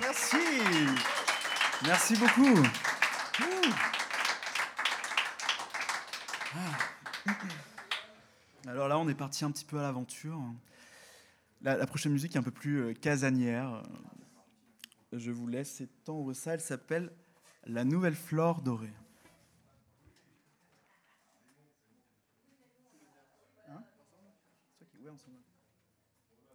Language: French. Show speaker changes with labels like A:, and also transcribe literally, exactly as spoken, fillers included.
A: Merci. Merci beaucoup. Alors là, on est parti un petit peu à l'aventure. La, la prochaine musique est un peu plus euh, casanière. Je vous laisse étendre ça. Elle s'appelle La Nouvelle Flore Dorée.